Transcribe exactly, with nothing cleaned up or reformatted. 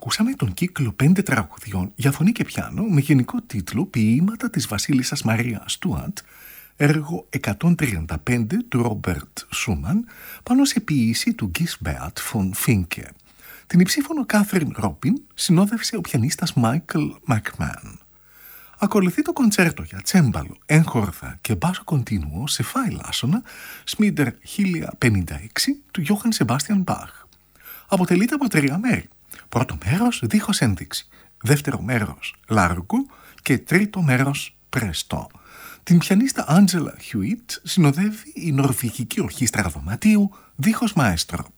Ακούσαμε τον κύκλο πέντε τραγουδιών για φωνή και πιάνο με γενικό τίτλο «Ποίηματα της Βασίλισσας Μαρία Στούαρτ», έργο εκατόν τριάντα πέντε του Ρόμπερτ Σούμαν, πάνω σε ποίηση του Gisbert von Finke. Την υψήφωνο Κάθριν Ρόπιν συνόδευσε ο πιανίστας Μάικλ Μακμάν. Ακολουθεί το κοντσέρτο για τσέμπαλο, έγχορδα και μπάσο κοντίνουο σε φάι λάσονα Σμίντερ χίλια πενήντα έξι του Γιώχαν Σεμπάστιαν Μπαχ. Αποτελείται από τρία μέρη. Πρώτο μέρος δίχως ένδειξη, δεύτερο μέρος λάργο και τρίτο μέρος πρεστό. Την πιανίστα Άντζελα Χιουίτ συνοδεύει η Νορβηγική Ορχήστρα Δωματίου δίχως μαέστρο.